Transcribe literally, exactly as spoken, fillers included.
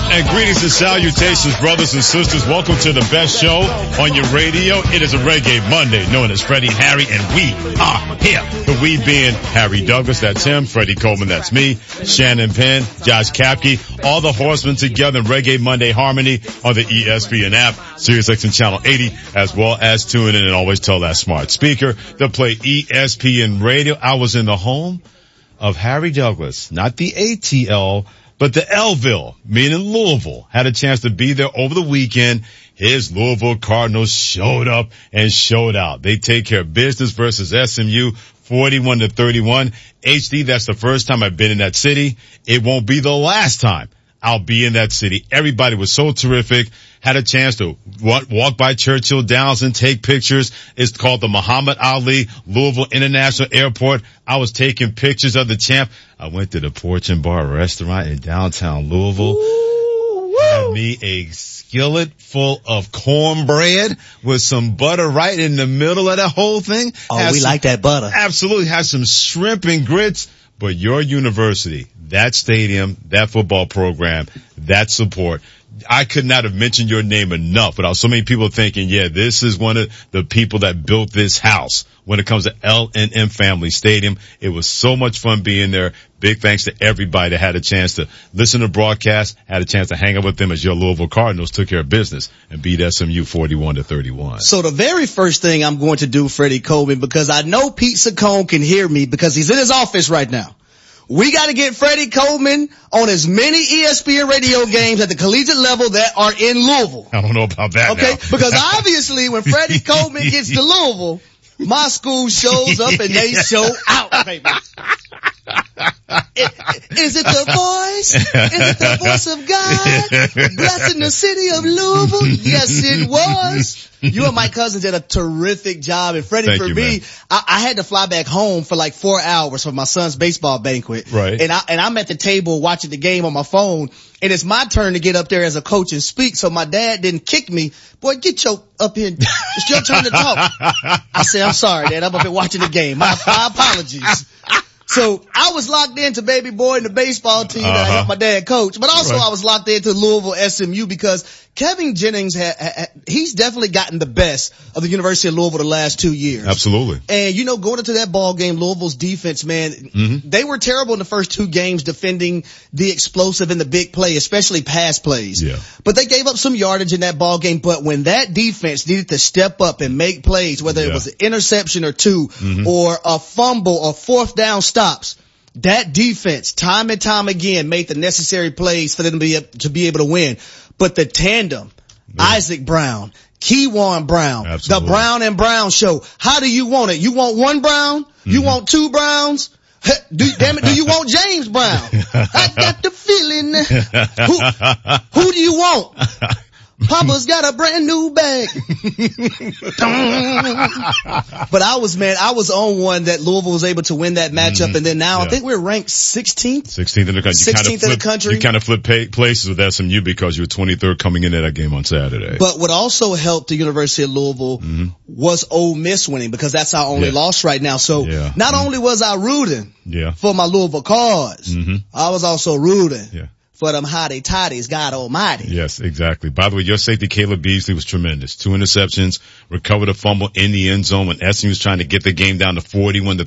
And greetings and salutations, brothers and sisters. Welcome to the best show on your radio. It is a Reggae Monday, known as Freddie, Harry, and we are here. The we being Harry Douglas, that's him. Freddie Coleman, that's me. Shannon Penn, Josh Kapke, all the horsemen together in Reggae Monday Harmony on the E S P N app, Sirius X M Channel eighty, as well as tune in and always tell that smart speaker to play E S P N Radio. I was in the home of Harry Douglas, not the A T L, but the Elville, meaning Louisville, had a chance to be there over the weekend. His Louisville Cardinals showed up and showed out. They take care of business versus S M U, forty-one to thirty-one. H D, that's the first time I've been in that city. It won't be the last time I'll be in that city. Everybody was so terrific. Had a chance to walk, walk by Churchill Downs and take pictures. It's called the Muhammad Ali Louisville International Airport. I was taking pictures of the champ. I went to the Porch and Bar restaurant in downtown Louisville. Ooh, had me a skillet full of cornbread with some butter right in the middle of that whole thing. Oh, had we some, like that butter. Absolutely. Had some shrimp and grits. But your university, that stadium, that football program, that support, I could not have mentioned your name enough without so many people thinking, yeah, this is one of the people that built this house when it comes to L N M Family Stadium. It was so much fun being there. Big thanks to everybody that had a chance to listen to broadcast, had a chance to hang out with them as your Louisville Cardinals took care of business and beat S M U forty-one to thirty-one. So the very first thing I'm going to do, Freddie Coleman, because I know Pete Saccone can hear me because he's in his office right now. We got to get Freddie Coleman on as many E S P N radio games at the collegiate level that are in Louisville. I don't know about that Okay, now. Because obviously when Freddie Coleman gets to Louisville, my school shows up and they show out, baby. Is it the voice? Is it the voice of God blessing the city of Louisville? Yes, it was. You and my cousin did a terrific job. And Freddie, Thank for you, me, I, I had to fly back home for like four hours for my son's baseball banquet. Right. And I, and I'm at the table watching the game on my phone. And it's my turn to get up there as a coach and speak. So my dad didn't kick me. Boy, get your up here. It's your turn to talk. I said, I'm sorry, Dad. I'm up here watching the game. My, my apologies. So I was locked into baby boy and the baseball team that uh-huh. I helped my dad coach, but also right. I was locked into Louisville S M U because Kevin Jennings, ha, ha, he's definitely gotten the best of the University of Louisville the last two years. Absolutely. And you know, going into that ball game, Louisville's defense, man, mm-hmm. they were terrible in the first two games defending the explosive and the big play, especially pass plays. Yeah. But they gave up some yardage in that ball game. But when that defense needed to step up and make plays, whether yeah. it was an interception or two mm-hmm. or a fumble or fourth down stops, that defense, time and time again, made the necessary plays for them to be, to be able to win. But the tandem, yeah. Isaac Brown, Keywan Brown, Absolutely. the Brown and Brown show. How do you want it? You want one Brown? Mm-hmm. You want two Browns? Do, damn it, do you want James Brown? I got the feeling. Who, who do you want? Papa's got a brand new bag. But I was, man, I was on one that Louisville was able to win that matchup. Mm-hmm. And then now yeah. I think we're ranked sixteenth. sixteenth in the country. sixteenth in the country. You kind of flip pay, places with S M U because you were twenty-third coming into that game on Saturday. But what also helped the University of Louisville mm-hmm. was Ole Miss winning because that's our only yeah. loss right now. So yeah. not mm-hmm. only was I rooting yeah. for my Louisville Cards, mm-hmm. I was also rooting. Yeah. For them hottie toddies, God almighty. Yes, exactly. By the way, your safety, Caleb Beasley, was tremendous. Two interceptions, recovered a fumble in the end zone when S M U was trying to get the game down to forty-one to